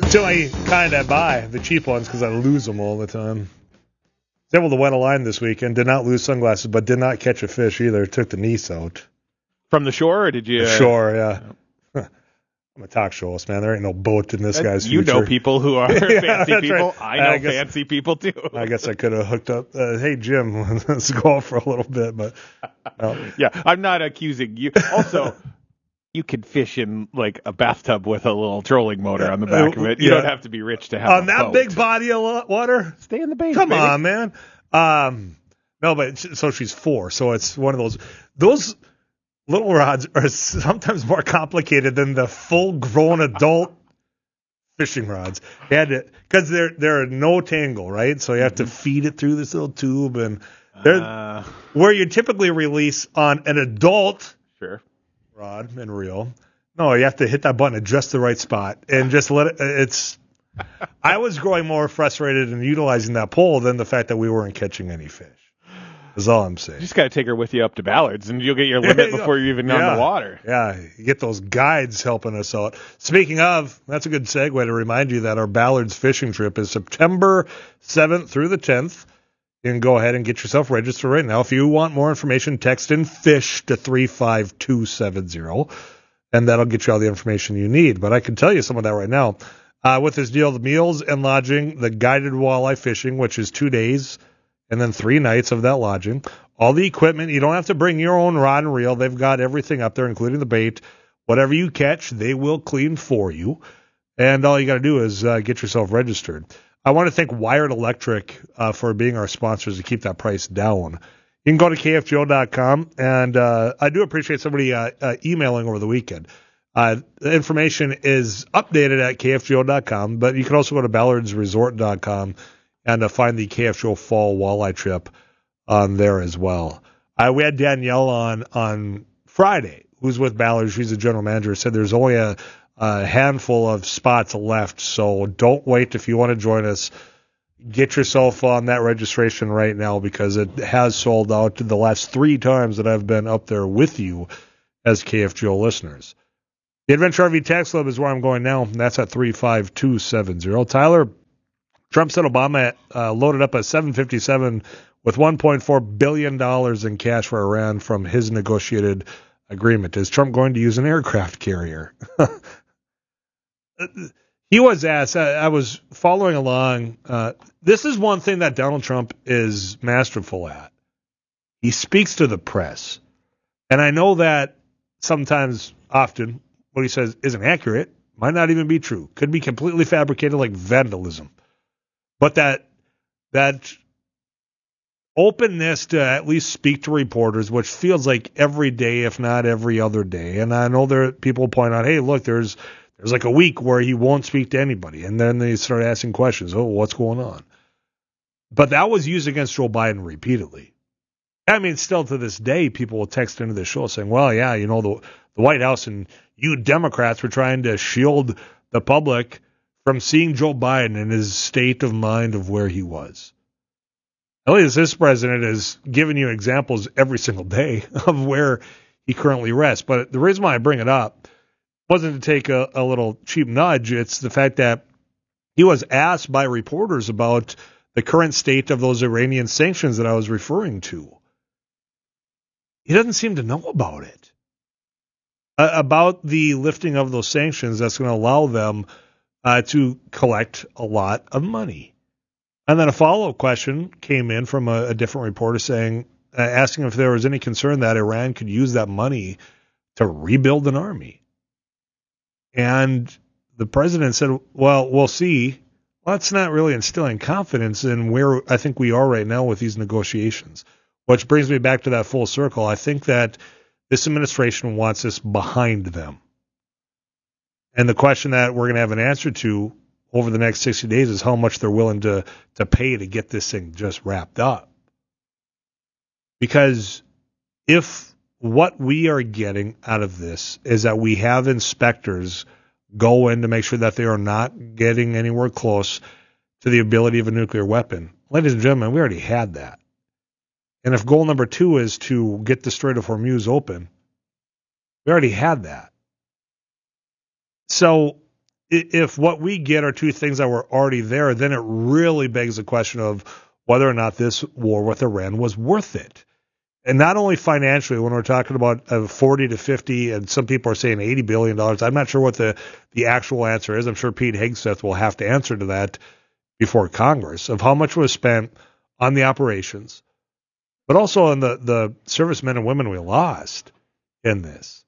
Still, I kind of buy the cheap ones because I lose them all the time. Was able to wet a line this weekend. Did not lose sunglasses, but did not catch a fish either. Took the niece out. From the shore, or did you? The shore, yeah. I'm a talk show host, man. There ain't no boat in this guy's future. You know people who are fancy people. Right. I know fancy people, too. I guess I could have hooked up. Hey, Jim, let's go out for a little bit. But Yeah, I'm not accusing you. Also, you could fish in like a bathtub with a little trolling motor on the back of it. You don't have to be rich to have on a that boat. Big body of water. Stay in the bay. Come on, man. No, but so she's 4, so it's one of those little rods are sometimes more complicated than the full-grown adult fishing rods. Because they're no tangle, right? So you have to feed it through this little tube, and where you typically release on an adult rod and reel. No, you have to hit that button at just the right spot and just let it. I was growing more frustrated in utilizing that pole than the fact that we weren't catching any fish. Is all I'm saying. You just got to take her with you up to Ballards, and you'll get your limit before you're even on the water. Yeah, you get those guides helping us out. Speaking of, that's a good segue to remind you that our Ballards fishing trip is September 7th through the 10th. You can go ahead and get yourself registered right now. If you want more information, text in FISH to 35270, and that'll get you all the information you need. But I can tell you some of that right now. With this deal, the meals and lodging, the guided walleye fishing, which is 2 days, and then 3 nights of that lodging. All the equipment, you don't have to bring your own rod and reel. They've got everything up there, including the bait. Whatever you catch, they will clean for you. And all you got to do is get yourself registered. I want to thank Wired Electric for being our sponsors to keep that price down. You can go to kfgo.com, and I do appreciate somebody emailing over the weekend. The information is updated at kfgo.com, but you can also go to ballardsresort.com and find the KFGO Fall Walleye Trip on there as well. We had Danielle on Friday, who's with Ballards. She's the general manager. Said there's only a handful of spots left, so don't wait. If you want to join us, get yourself on that registration right now because it has sold out the last 3 times that I've been up there with you as KFGO listeners. The Adventure RV Tax Club is where I'm going now. That's at 35270. Tyler, Trump said Obama loaded up a 757 with $1.4 billion in cash for Iran from his negotiated agreement. Is Trump going to use an aircraft carrier? He was asked, I was following along. This is one thing that Donald Trump is masterful at. He speaks to the press. And I know that sometimes, often, what he says isn't accurate, might not even be true, could be completely fabricated like vandalism. But that openness to at least speak to reporters, which feels like every day, if not every other day. And I know there people point out, hey, look, there's like a week where he won't speak to anybody. And then they start asking questions. Oh, what's going on? But that was used against Joe Biden repeatedly. I mean, still to this day, people will text into the show saying, well, yeah, you know, the White House and you Democrats were trying to shield the public from seeing Joe Biden in his state of mind of where he was. At least this president is giving you examples every single day of where he currently rests. But the reason why I bring it up wasn't to take a little cheap nudge. It's the fact that he was asked by reporters about the current state of those Iranian sanctions that I was referring to. He doesn't seem to know about it. About the lifting of those sanctions that's going to allow them to collect a lot of money. And then a follow-up question came in from a different reporter saying, asking if there was any concern that Iran could use that money to rebuild an army. And the president said, well, we'll see. Well, that's not really instilling confidence in where I think we are right now with these negotiations. Which brings me back to that full circle. I think that this administration wants us behind them. And the question that we're going to have an answer to over the next 60 days is how much they're willing to pay to get this thing just wrapped up. Because if what we are getting out of this is that we have inspectors go in to make sure that they are not getting anywhere close to the ability of a nuclear weapon, ladies and gentlemen, we already had that. And if goal number 2 is to get the Strait of Hormuz open, we already had that. So if what we get are two things that were already there, then it really begs the question of whether or not this war with Iran was worth it. And not only financially, when we're talking about 40 to 50, and some people are saying $80 billion, I'm not sure what the actual answer is. I'm sure Pete Hegseth will have to answer to that before Congress, of how much was spent on the operations, but also on the servicemen and women we lost in this.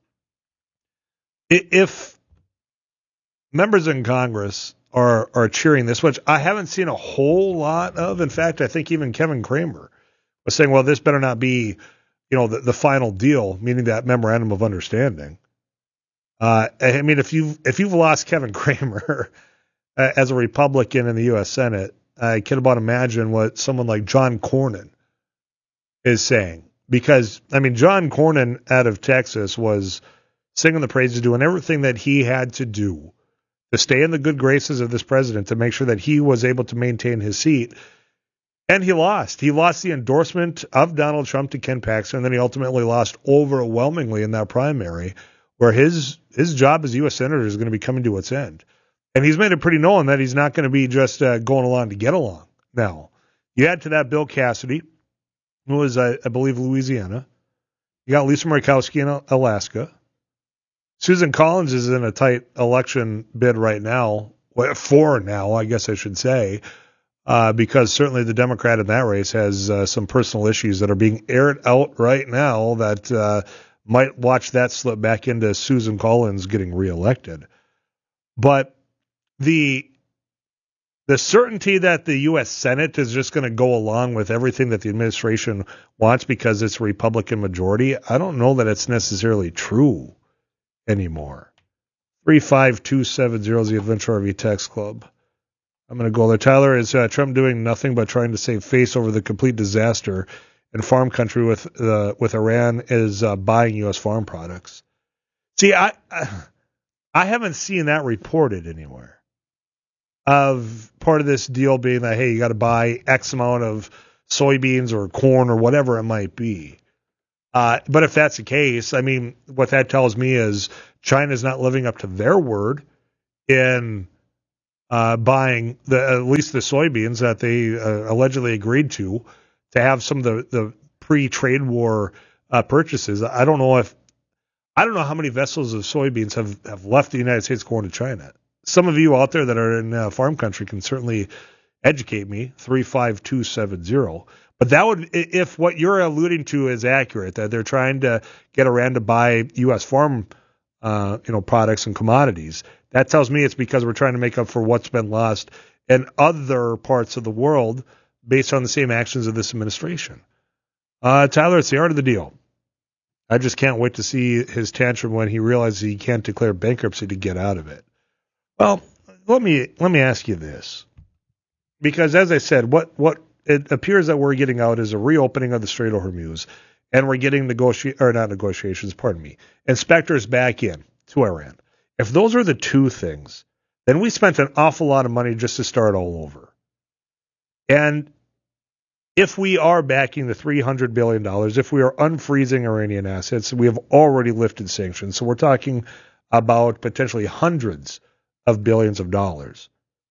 If members in Congress are cheering this, which I haven't seen a whole lot of. In fact, I think even Kevin Cramer was saying, well, this better not be, the final deal, meaning that memorandum of understanding. I mean, if you've lost Kevin Cramer as a Republican in the U.S. Senate, I can about imagine what someone like John Cornyn is saying. Because, I mean, John Cornyn out of Texas was singing the praises, doing everything that he had to do to stay in the good graces of this president, to make sure that he was able to maintain his seat. And he lost. He lost the endorsement of Donald Trump to Ken Paxton, and then he ultimately lost overwhelmingly in that primary, where his job as U.S. Senator is going to be coming to its end. And he's made it pretty known that he's not going to be just going along to get along. Now, you add to that Bill Cassidy, who was, I believe, Louisiana. You got Lisa Murkowski in Alaska. Susan Collins is in a tight election bid right now, for now, I guess I should say, because certainly the Democrat in that race has some personal issues that are being aired out right now that might watch that slip back into Susan Collins getting reelected. But the certainty that the U.S. Senate is just going to go along with everything that the administration wants because it's a Republican majority, I don't know that it's necessarily true anymore. 35270 is the Adventure RV Text Club. I'm going to go there. Tyler, is Trump doing nothing but trying to save face over the complete disaster in farm country with Iran is buying U.S. farm products? See, I haven't seen that reported anywhere. Of part of this deal being that, hey, you got to buy X amount of soybeans or corn or whatever it might be. But if that's the case, I mean, what that tells me is China's not living up to their word in buying at least the soybeans that they allegedly agreed to have some of the pre-trade war purchases. I don't know how many vessels of soybeans have left the United States going to China. Some of you out there that are in farm country can certainly educate me, 35270. But that would, if what you're alluding to is accurate, that they're trying to get Iran to buy U.S. farm, products and commodities, that tells me it's because we're trying to make up for what's been lost in other parts of the world based on the same actions of this administration. Tyler, it's the art of the deal. I just can't wait to see his tantrum when he realizes he can't declare bankruptcy to get out of it. Well, let me ask you this, because as I said, what it appears that we're getting out is a reopening of the Strait of Hormuz, and we're getting inspectors back in to Iran. If those are the two things, then we spent an awful lot of money just to start all over. And if we are backing the $300 billion, if we are unfreezing Iranian assets, we have already lifted sanctions. So we're talking about potentially hundreds of billions of dollars.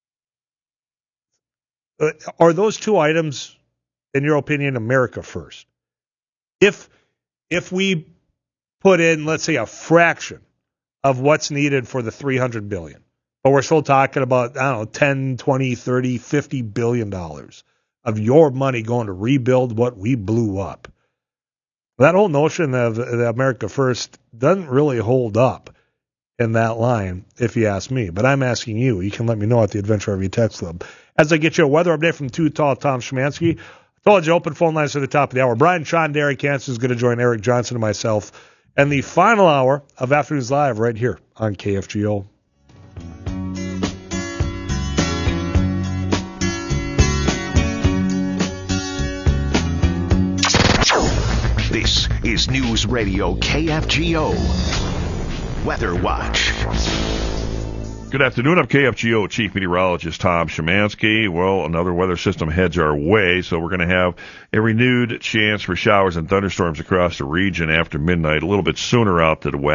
Are those two items, in your opinion, America first? If we put in, let's say, a fraction of what's needed for the $300 billion, but we're still talking about, I don't know, 10, 20, 30, $50 billion of your money going to rebuild what we blew up. That whole notion of the America first doesn't really hold up in that line, if you ask me. But I'm asking you. You can let me know at the Adventure RV Text Club. As I get you a weather update from Too Tall Tom Szymanski. I told you, open phone lines to the top of the hour. Brian Sean, Derek Hansen is going to join Eric Johnson and myself and the final hour of Afternoons Live right here on KFGO. This is News Radio KFGO. Weather Watch. Good afternoon. I'm KFGO Chief Meteorologist Tom Szymanski. Well, another weather system heads our way, so we're going to have a renewed chance for showers and thunderstorms across the region after midnight, a little bit sooner out to the west.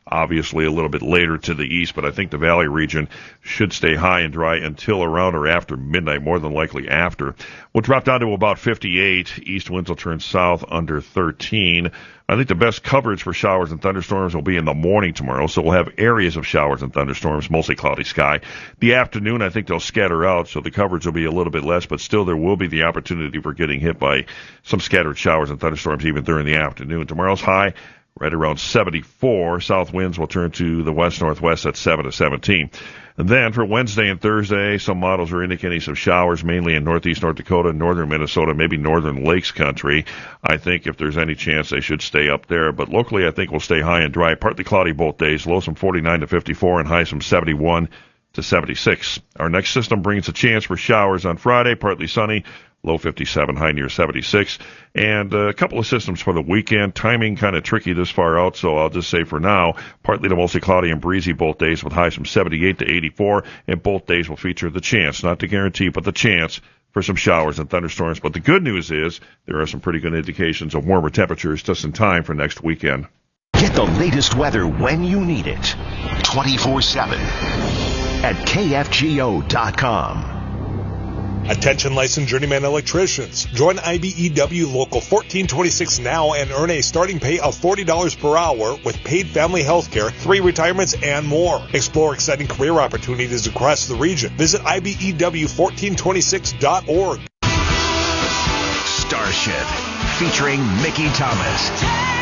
obviously a little bit later to the east, but I think the valley region should stay high and dry until around or after midnight, more than likely after. We'll drop down to about 58. East winds will turn south under 13. I think the best coverage for showers and thunderstorms will be in the morning tomorrow, so we'll have areas of showers and thunderstorms, mostly cloudy sky. The afternoon, I think they'll scatter out, so the coverage will be a little bit less, but still there will be the opportunity for getting hit by some scattered showers and thunderstorms even during the afternoon. Tomorrow's high right around 74. South winds will turn to the west-northwest at 7 to 17. And then for Wednesday and Thursday, some models are indicating some showers, mainly in northeast North Dakota, northern Minnesota, maybe northern Lakes country. I think if there's any chance, they should stay up there. But locally, I think we'll stay high and dry. Partly cloudy both days, lows from 49 to 54 and highs from 71 to 76. Our next system brings a chance for showers on Friday, partly sunny, low 57, high near 76. And a couple of systems for the weekend. Timing kind of tricky this far out, so I'll just say for now, partly to mostly cloudy and breezy both days with highs from 78 to 84, and both days will feature the chance, not the guarantee, but the chance for some showers and thunderstorms. But the good news is there are some pretty good indications of warmer temperatures just in time for next weekend. Get the latest weather when you need it, 24/7 at KFGO.com. Attention licensed journeyman electricians. Join IBEW Local 1426 now and earn a starting pay of $40 per hour with paid family health care, 3 retirements, and more. Explore exciting career opportunities across the region. Visit IBEW1426.org. Starship, featuring Mickey Thomas.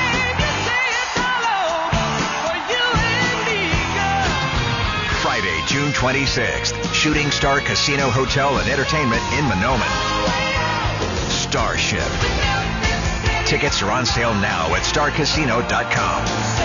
Friday, June 26th, Shooting Star Casino Hotel and Entertainment in Mahnomen. Starship. Tickets are on sale now at starcasino.com.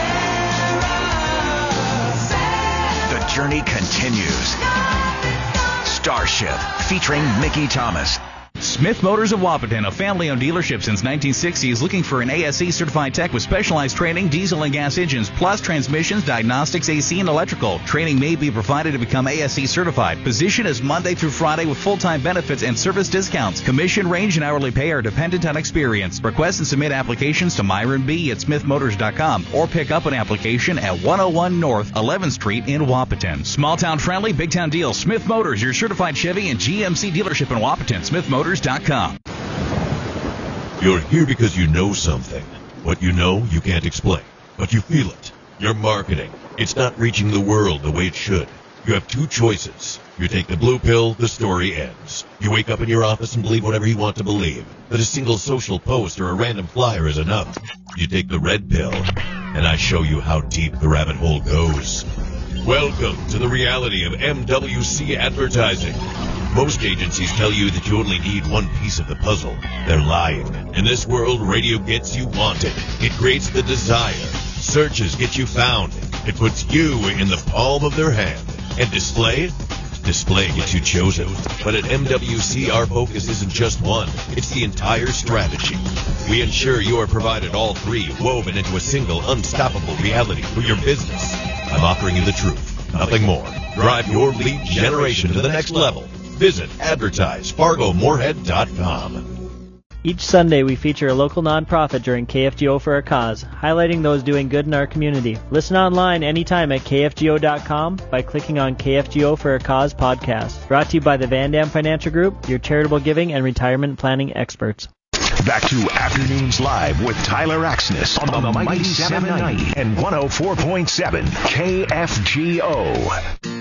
The journey continues. Starship, featuring Mickey Thomas. Smith Motors of Wahpeton, a family-owned dealership since 1960, is looking for an ASE-certified tech with specialized training, diesel and gas engines, plus transmissions, diagnostics, AC, and electrical. Training may be provided to become ASE-certified. Position is Monday through Friday with full-time benefits and service discounts. Commission range and hourly pay are dependent on experience. Request and submit applications to Myron B. at smithmotors.com or pick up an application at 101 North 11th Street in Wahpeton. Small-town friendly, big-town deals. Smith Motors, your certified Chevy and GMC dealership in Wahpeton. SmithMotors.com. You're here because you know something. What you know, you can't explain, but you feel it. Your marketing, it's not reaching the world the way it should. You have 2 choices. You take the blue pill, the story ends. You wake up in your office and believe whatever you want to believe, that a single social post or a random flyer is enough. You take the red pill, and I show you how deep the rabbit hole goes. Welcome to the reality of MWC advertising. Most agencies tell you that you only need one piece of the puzzle. They're lying. In this world, radio gets you wanted. It creates the desire. Searches get you found. It puts you in the palm of their hand. And display? Display gets you chosen. But at MWC, our focus isn't just one. It's the entire strategy. We ensure you are provided all 3, woven into a single, unstoppable reality for your business. I'm offering you the truth, nothing more. Drive your lead generation to the next level. Visit AdvertiseFargoMoorhead.com. Each Sunday, we feature a local nonprofit during KFGO for a Cause, highlighting those doing good in our community. Listen online anytime at KFGO.com by clicking on KFGO for a Cause podcast. Brought to you by the Van Dam Financial Group, your charitable giving and retirement planning experts. Back to Afternoons Live with Tyler Axness on the Mighty 790 and 104.7 KFGO.